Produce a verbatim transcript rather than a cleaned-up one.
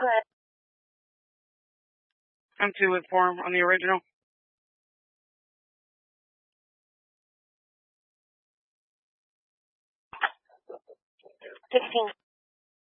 I'm two with four on the original. Sixteen.